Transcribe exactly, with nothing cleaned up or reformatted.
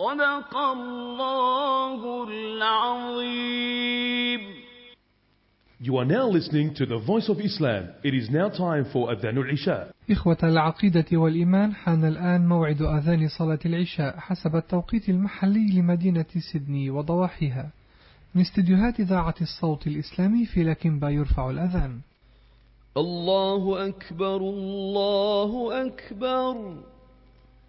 صدق الله العظيم. You are now listening to the Voice of Islam. It is now time for Adhan al-Isha. إخوة العقيدة والإيمان، حان الآن موعد أذان صلاة العشاء حسب التوقيت المحلي لمدينة سيدني وضواحيها. من استديوهات إذاعة الصوت الإسلامي في لكنبا يرفع الأذان. الله أكبر الله أكبر.